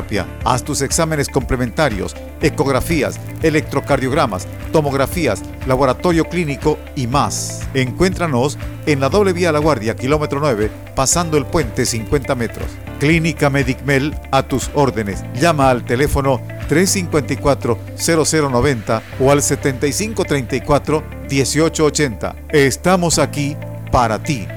radioterapia. Haz tus exámenes complementarios, ecografías, electrocardiogramas, tomografías, laboratorio clínico y más. Encuéntranos en la doble vía La Guardia, kilómetro 9, pasando el puente 50 metros. Clínica Medicmel, a tus órdenes. Llama al teléfono 354-0090 o al 7534-1880. Estamos aquí para ti.